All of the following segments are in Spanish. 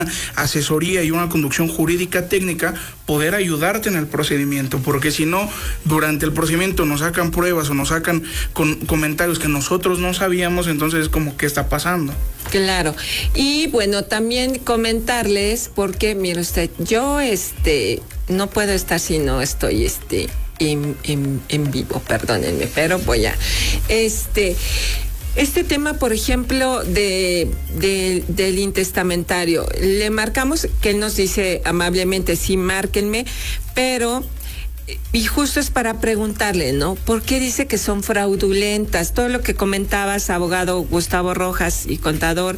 asesoría y una conducción jurídica técnica, poder ayudarte en el procedimiento, porque si no, durante el procedimiento nos sacan pruebas o nos sacan con comentarios que nosotros no sabíamos, entonces es como, ¿qué está pasando? Claro. Y bueno, también comentarles, porque mire usted, yo no puedo estar si no estoy en vivo, perdónenme, pero voy a este tema, por ejemplo, del intestamentario, le marcamos que él nos dice amablemente, sí, márquenme, pero, y justo es para preguntarle, ¿no? ¿Por qué dice que son fraudulentas? Todo lo que comentabas, abogado Gustavo Rojas y contador,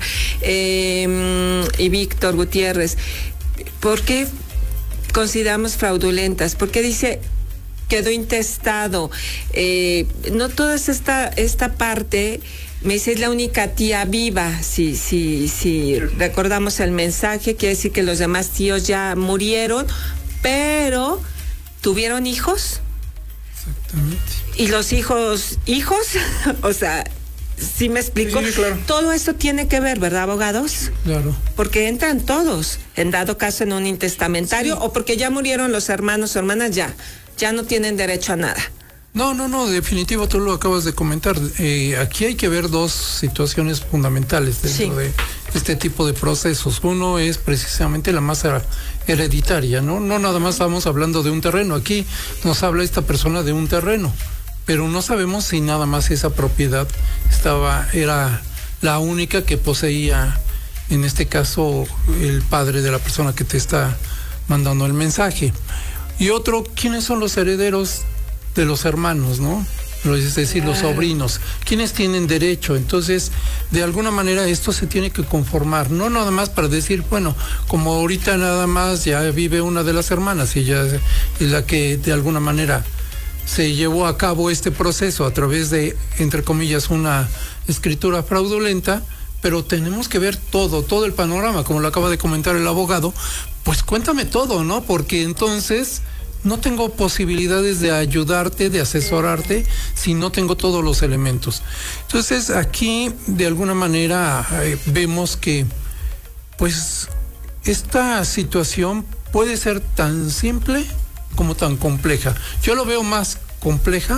y Víctor Gutiérrez, ¿por qué consideramos fraudulentas? ¿Por qué dice quedó intestado? No toda esta parte, me dice, es la única tía viva. Si recordamos el mensaje, quiere decir que los demás tíos ya murieron, pero ¿tuvieron hijos? Exactamente. ¿Y los hijos? O sea, ¿sí me explico? Sí, claro. Todo esto tiene que ver, ¿verdad, abogados? Claro. Porque entran todos, en dado caso, en un intestamentario, o porque ya murieron los hermanos o hermanas, ya no tienen derecho a nada. No, definitivo, tú lo acabas de comentar. Aquí hay que ver dos situaciones fundamentales dentro de este tipo de procesos. Uno es precisamente la masa hereditaria, ¿no? No nada más estamos hablando de un terreno. Aquí nos habla esta persona de un terreno, pero no sabemos si nada más esa propiedad era la única que poseía, en este caso, el padre de la persona que te está mandando el mensaje. Y otro, ¿quiénes son los herederos de los hermanos, no? Es decir, los sobrinos. ¿Quiénes tienen derecho? Entonces, de alguna manera esto se tiene que conformar, no nada más para decir, bueno, como ahorita nada más ya vive una de las hermanas y ella es la que de alguna manera se llevó a cabo este proceso a través de, entre comillas, una escritura fraudulenta, pero tenemos que ver todo el panorama, como lo acaba de comentar el abogado. Pues cuéntame todo, ¿no? Porque entonces no tengo posibilidades de ayudarte, de asesorarte, si no tengo todos los elementos. Entonces, aquí, de alguna manera, vemos que, pues, esta situación puede ser tan simple como tan compleja. Yo lo veo más compleja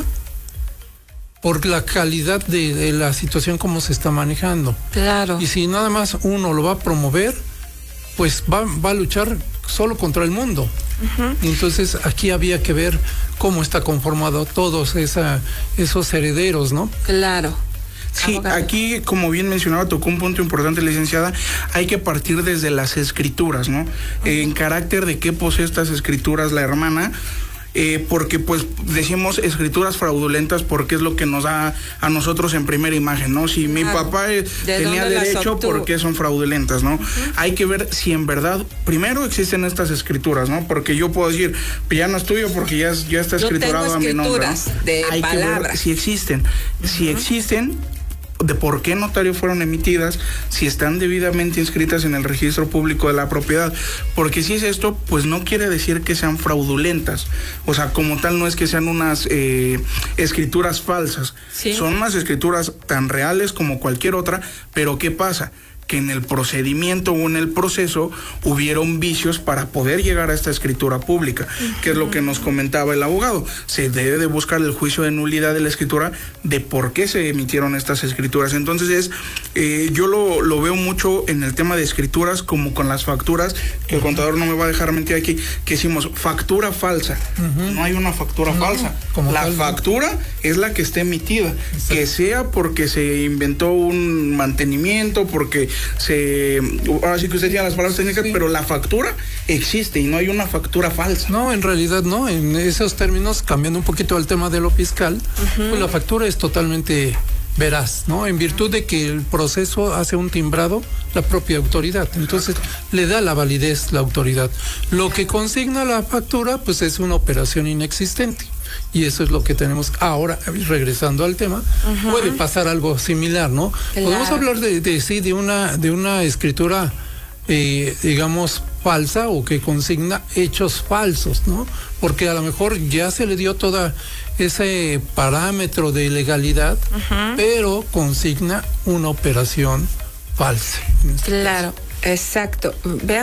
por la calidad de la situación como se está manejando. Claro. Y si nada más uno lo va a promover, pues va a luchar solo contra el mundo. Uh-huh. Entonces aquí había que ver cómo está conformado todos esos herederos, ¿no? Claro. Sí, aquí, como bien mencionaba, tocó un punto importante, licenciada. Hay que partir desde las escrituras, ¿no? En carácter de qué posee estas escrituras la hermana. Porque pues decimos escrituras fraudulentas porque es lo que nos da a nosotros en primera imagen, ¿no? Si mi papá tenía derecho, ¿por qué son fraudulentas, no? Hay que ver si en verdad primero existen estas escrituras, ¿no? Porque yo puedo decir, ya no es tuyo porque ya está escriturado a mi nombre, ¿no? Hay palabras. Que ver si existen. Si existen, de por qué notario fueron emitidas, si están debidamente inscritas en el registro público de la propiedad, porque si es esto, pues no quiere decir que sean fraudulentas, o sea, como tal no es que sean unas escrituras falsas, son unas escrituras tan reales como cualquier otra, pero ¿qué pasa? Que en el procedimiento o en el proceso hubieron vicios para poder llegar a esta escritura pública, que es lo que nos comentaba el abogado. Se debe de buscar el juicio de nulidad de la escritura de por qué se emitieron estas escrituras. Entonces yo lo veo mucho en el tema de escrituras como con las facturas, que el contador no me va a dejar mentir aquí, que hicimos factura falsa. No hay una factura falsa. La factura es la que está emitida. Exacto. Que sea porque se inventó un mantenimiento, porque ahora sí que usted tiene las palabras técnicas, pero la factura existe y no hay una factura falsa. No, en realidad no, en esos términos, cambiando un poquito al tema de lo fiscal, pues la factura es totalmente veraz, ¿no? En virtud de que el proceso hace un timbrado la propia autoridad, entonces le da la validez la autoridad. Lo que consigna la factura, pues es una operación inexistente. Y eso es lo que tenemos ahora, regresando al tema, puede pasar algo similar, ¿no? Claro. Podemos hablar de una escritura, digamos, falsa o que consigna hechos falsos, ¿no? Porque a lo mejor ya se le dio toda ese parámetro de legalidad, pero consigna una operación falsa. Claro, exacto. Veamos